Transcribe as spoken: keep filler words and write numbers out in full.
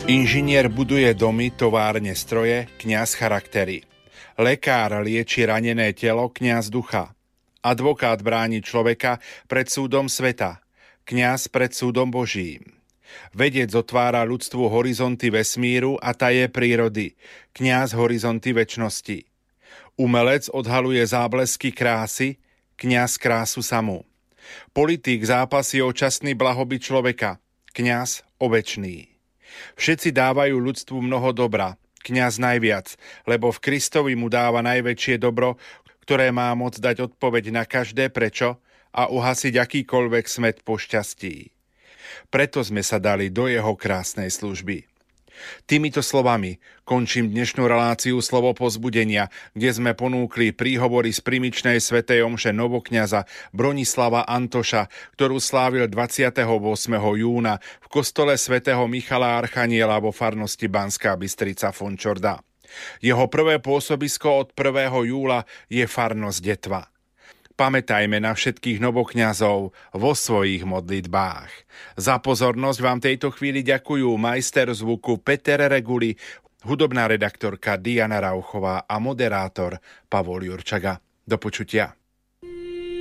Inžinier buduje domy, továrne stroje, kňaz charaktery. Lekár lieči ranené telo, kňaz ducha. Advokát bráni človeka pred súdom sveta, kňaz pred súdom Božím. Vedec otvára ľudstvu horizonty vesmíru a taje prírody, kňaz horizonty večnosti. Umelec odhaluje záblesky krásy, kňaz krásu samú. Politik zápasí o časný blahobyt človeka, kňaz o večný. Všetci dávajú ľudstvu mnoho dobra, kňaz najviac, lebo v Kristovi mu dáva najväčšie dobro, ktoré má moc dať odpoveď na každé prečo a uhasiť akýkoľvek smäd po šťastí. Preto sme sa dali do jeho krásnej služby. Týmito slovami končím dnešnú reláciu Slovo povzbudenia, kde sme ponúkli príhovory z primičnej svätej omše novokňaza Bronislava Antoša, ktorú slávil dvadsiateho ôsmeho júna v kostole svätého Michala Archaniela vo farnosti Banská Bystrica Fončorda. Jeho prvé pôsobisko od prvého júla je farnosť Detva. Pamätajme na všetkých novokňazov vo svojich modlitbách. Za pozornosť vám tejto chvíli ďakujú majster zvuku Peter Reguli, hudobná redaktorka Diana Rauchová a moderátor Pavol Jurčaga. Do počutia.